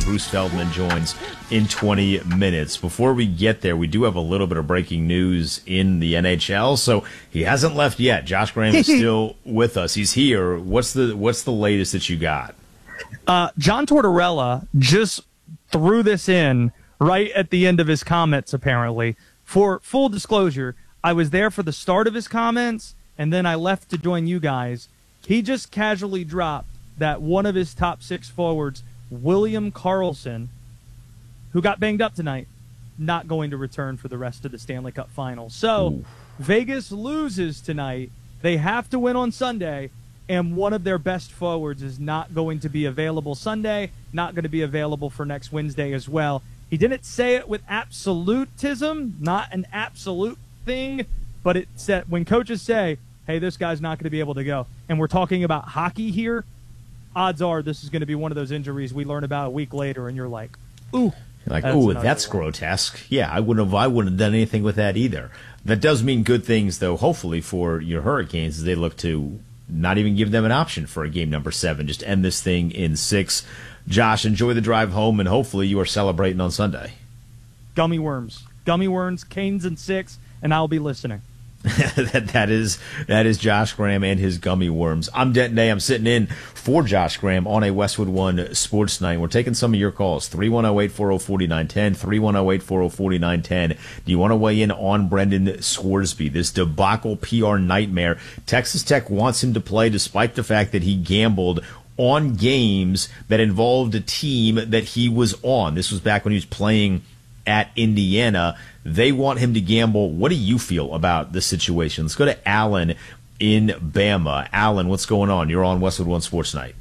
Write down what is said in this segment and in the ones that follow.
Bruce Feldman joins in 20 minutes. Before we get there, we do have a little bit of breaking news in the NHL, so he hasn't left yet. Josh Graham is still with us. He's here. What's the latest that you got? John Tortorella just threw this in right at the end of his comments, apparently. For full disclosure, I was there for the start of his comments, and then I left to join you guys. He just casually dropped that one of his top 6 forwards, William Karlsson, who got banged up tonight, not going to return for the rest of the Stanley Cup Finals. So Vegas loses tonight. They have to win on Sunday, and one of their best forwards is not going to be available Sunday, not going to be available for next Wednesday as well. He didn't say it with absolutism, not an absolute thing, but it said when coaches say, hey, this guy's not going to be able to go, and we're talking about hockey here, odds are this is going to be one of those injuries we learn about a week later, and you're like, ooh. That's grotesque. Yeah, I wouldn't have done anything with that either. That does mean good things, though, hopefully, for your Hurricanes as they look to not even give them an option for a game number 7. Just end this thing in 6. Josh, enjoy the drive home, and hopefully you are celebrating on Sunday. Gummy worms, Canes in 6, and I'll be listening. that is Josh Graham and his gummy worms. I'm Denton Day. I'm sitting in for Josh Graham on a Westwood One Sports Night. We're taking some of your calls. 310-840-4910, 310-840-4910. Do you want to weigh in on Brendan Scoresby, this debacle PR nightmare? Texas Tech wants him to play despite the fact that he gambled on games that involved a team that he was on. This was back when he was playing at Indiana. They want him to gamble. What do you feel about the situation? Let's go to Alan in Bama. Alan, what's going on? You're on Westwood One Sports Night.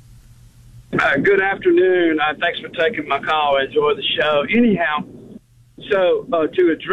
Good afternoon. Thanks for taking my call. I enjoy the show. Anyhow, so to address